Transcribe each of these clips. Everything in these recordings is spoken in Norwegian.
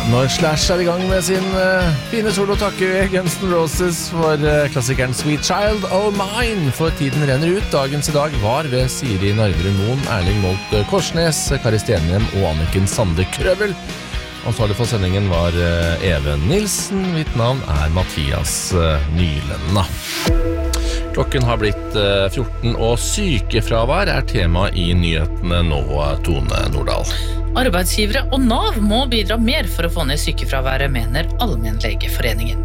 Når Slash I gang med sin fine solo takker Guns N' Roses for klassikeren Sweet Child O' Mine. For tiden renner ut. Dagens I dag var ved Siri Narverud Moen, Erling Molt Korsnes, Kari Stenhjem og Anniken Sande Krøvel. Ansvarlig for sendingen var Even Nilsen. Mitt navn Mathias Nylenna. Klokken har blitt 14, og sykefravær tema I nyhetene nå, Tone Nordahl. Arbeidsgivere og NAV må bidra mer for å få ned sykefraværet, mener Allmennlegeforeningen.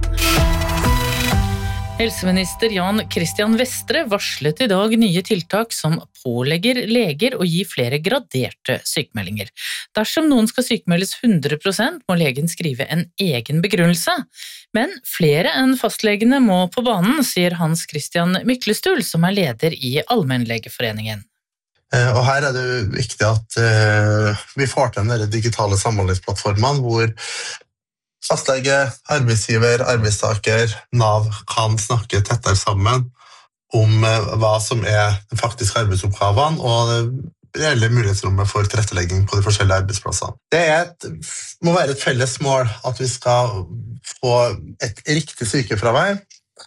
Helseminister Jan Christian Vestre varslet I dag nye tiltak som pålegger leger å gi flere graderte sykemeldinger. Dersom noen skal sykemeldes 100%, må legen skrive en egen begrunnelse. Men flere enn fastlegene må på banen, sier Hans Christian Myklestul, som leder I Allmennlegeforeningen. Og her det viktig at vi får til den digitale samhandlingsplattformen hvor fastlege, arbeidsgiver, arbeidstaker, NAV kan snakke tettere sammen om hva som de faktiske arbeidsoppgavene og det reelle mulighetsrommet for tilrettelegging på de forskjellige arbeidsplassene. Det må være et felles mål at vi skal få et riktig sykefravær,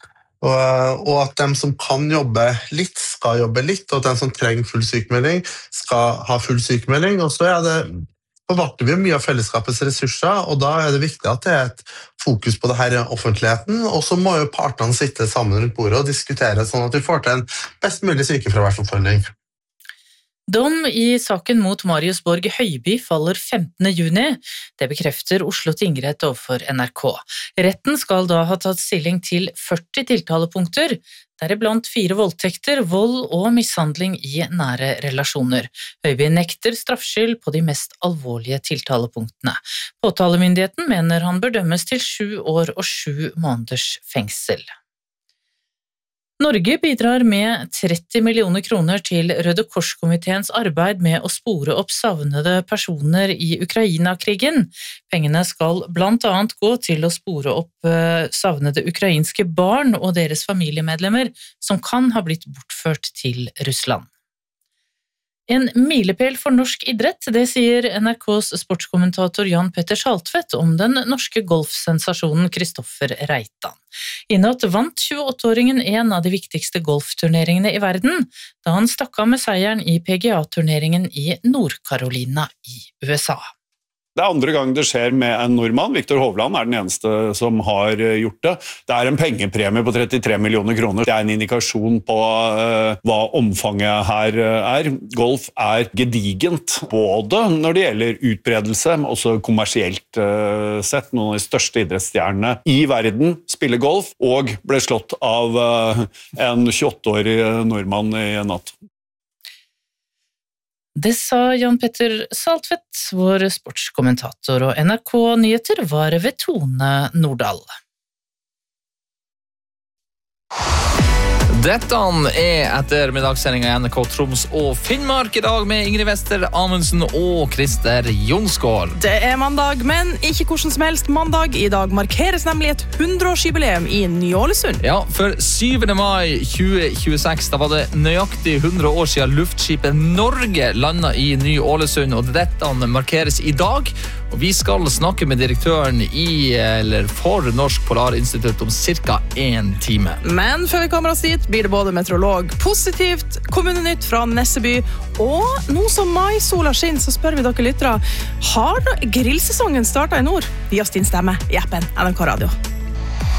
og at de som kan jobbe litt, skal jobbe litt, og at de som trenger full sykemelding, skal ha full sykemelding. Og så forvalter vi mye av fellesskapets ressurser, og da det viktig at det et fokus på det her I offentligheten, og så må jo partene sitte sammen rundt bordet og diskutere, sånn at vi får til en best mulig sykefraværsoppfølging. Dom I saken mot Marius Borg Høiby faller 15. juni. Det bekrefter Oslo tingrett overfor NRK. Retten skal da ha tatt stilling til 40 tiltalepunkter, deriblant 4 voldtekter, vold og mishandling I nære relasjoner. Høiby nekter straffskyld på de mest alvorlige tiltalepunktene. Påtalemyndigheten mener han bør dømmes til 7 år og 7 måneders fengsel. Norge bidrar med 30 millioner kroner til Røde Kors-komiteens arbeid med å spore opp savnede personer I Ukraina-krigen. Pengene skal blant annet gå til å spore opp savnede ukrainske barn og deres familiemedlemmer som kan ha blitt bortført til Russland. En milepæl for norsk idrett, det sier NRKs sportskommentator Jan Petter Saltvedt om den norske golfsensasjonen Kristoffer Reitan. I natt vant 28-åringen en av de viktigste golfturneringene I verden, da han stakk av med seieren I PGA-turneringen I Nord-Carolina I USA. Det andre gang det skjer med en nordmann. Viktor Hovland den eneste som har gjort det. Det en pengepremie på 33 millioner kroner. Det en indikasjon på hva omfanget her Golf gedigent, både når det gjelder utbredelse, men også kommersielt sett. Noen av de største idrettsstjernene I verden spiller golf, og ble slått av en 28-årig nordmann I natt. Det sa Jan Petter Saltvedt, vår sportskommentator, og NRK Nyheter var ved Tone Nordahl. Dette etter middagssendingen I NRK Troms og Finnmark I dag med Ingrid Wester Amundsen og Christer Jonsgaard. Det mandag, men ikke hvordan som helst mandag. I dag markeres nemlig et 100-årsjubileum I Ny-Ålesund. Ja, for 7. mai 2026, da var det nøyaktig 100 år siden luftskipet Norge landet I Ny-Ålesund, og dette markeres I dag. Og vi skal snakke med direktøren for Norsk Polarinstitutt om cirka 1 time. Men før vi kommer oss dit, blir det både meteorolog positivt, kommunenytt fra Nesseby, og nå som mai-sola skinner, så spør vi dere lyttere, har grillsesongen startet I nord? Gi oss din stemme I appen NRK Radio.